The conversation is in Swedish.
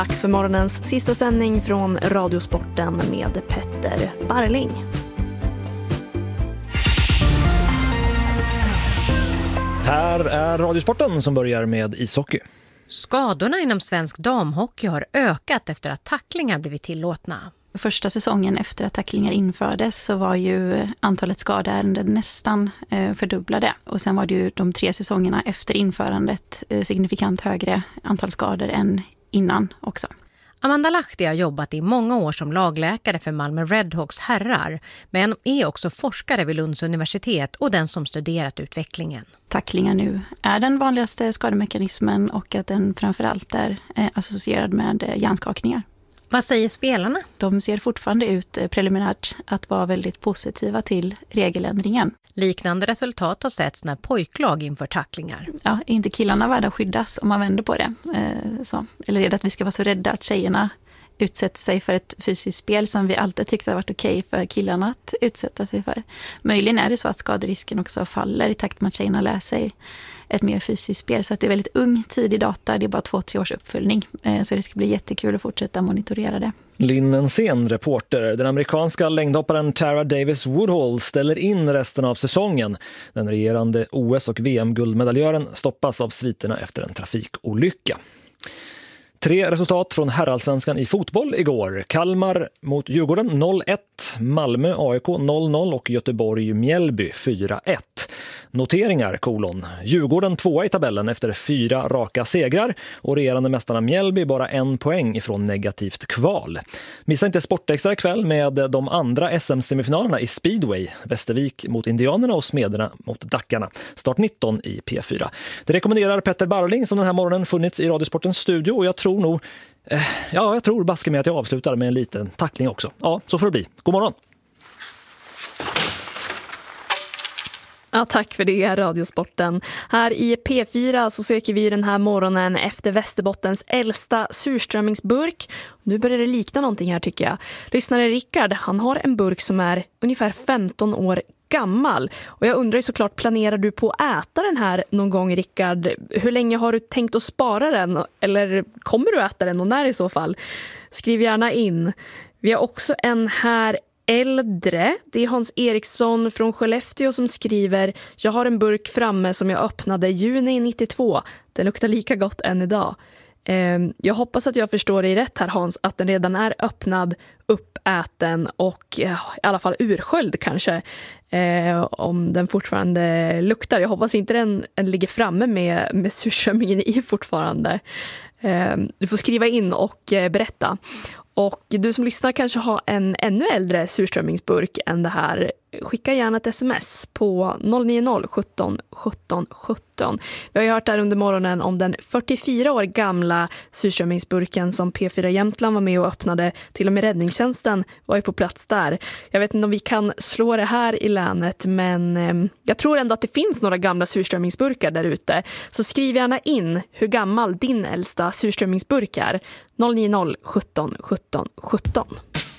Dags för morgonens sista sändning från Radiosporten med Petter Barling. Här är Radiosporten som börjar med ishockey. Skadorna inom svensk damhockey har ökat efter att tacklingar blivit tillåtna. Första säsongen efter att tacklingar infördes så var ju antalet skadeärenden nästan fördubblade. Och sen var det ju de 3 säsongerna efter införandet signifikant högre antal skador än innan också. Amanda Lahti har jobbat i många år som lagläkare för Malmö Redhawks herrar, men är också forskare vid Lunds universitet och den som studerat utvecklingen. Tacklingar nu är den vanligaste skademekanismen och att den framförallt är associerad med hjärnskakningar. Vad säger spelarna? De ser fortfarande ut preliminärt att vara väldigt positiva till regeländringen. Liknande resultat har setts när pojklag inför tacklingar. Ja, är inte killarna värda att skyddas om man vänder på det? Eller är det att vi ska vara så rädda att tjejerna utsätter sig för ett fysiskt spel som vi alltid tyckte har varit okej för killarna att utsätta sig för? Möjligen är det så att skaderisken också faller i takt med att tjejerna lär sig ett mer fysiskt spel. Så att det är väldigt ung tidig data, det är bara 2-3 års uppföljning. Så det ska bli jättekul att fortsätta monitorera det. Lynn Ensén, reporter. Den amerikanska längdhopparen Tara Davis Woodhull ställer in resten av säsongen. Den regerande OS- och VM-guldmedaljören stoppas av sviterna efter en trafikolycka. 3 resultat från herrallsvenskan i fotboll igår. Kalmar mot Djurgården 0-1, Malmö AIK 0-0 och Göteborg Mjällby 4-1. Noteringar, Djurgården 2 i tabellen efter 4 raka segrar och regerande mästarna Mjällby bara 1 poäng ifrån negativt kval. Missa inte Sportextra ikväll med de andra SM-semifinalerna i Speedway. Västervik mot Indianerna och Smederna mot Dackarna. Start 19 i P4. Det rekommenderar Petter Barling som den här morgonen funnits i Radiosportens studio och jag tror baske med att jag avslutar med en liten tackling också. Ja, så får det bli. God morgon! Ja, tack för det, Radiosporten. Här i P4 så söker vi den här morgonen efter Västerbottens äldsta surströmmingsburk. Nu börjar det likna någonting här tycker jag. Lyssnare Rickard, han har en burk som är ungefär 15 år gammal. Och jag undrar ju såklart, planerar du på att äta den här någon gång, Rickard? Hur länge har du tänkt att spara den? Eller kommer du äta den och när i så fall? Skriv gärna in. Vi har också en här äldre. Det är Hans Eriksson från Skellefteå som skriver: jag har en burk framme som jag öppnade i juni 92. Den luktar lika gott än idag. Jag hoppas att jag förstår dig rätt här, Hans, att den redan är öppnad, uppäten och i alla fall ursköljd kanske, om den fortfarande luktar. Jag hoppas inte den ligger framme med surströmmingen i fortfarande. Du får skriva in och berätta. Och du som lyssnar kanske har en ännu äldre surströmmingsburk än det här. Skicka gärna ett sms på 090 17 17 17. Vi har ju hört där under morgonen om den 44 år gamla surströmmingsburken som P4 Jämtland var med och öppnade. Till och med räddningstjänsten var ju på plats där. Jag vet inte om vi kan slå det här i länet, men jag tror ändå att det finns några gamla surströmmingsburkar där ute. Så skriv gärna in hur gammal din äldsta surströmmingsburk är. 090 17 17 17.